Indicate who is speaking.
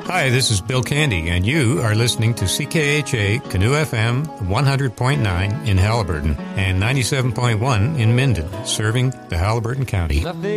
Speaker 1: Hi, this is Bill Candy, and you are listening to CKHA Canoe FM 100.9 in Haliburton and 97.1 in Minden, serving the Haliburton County.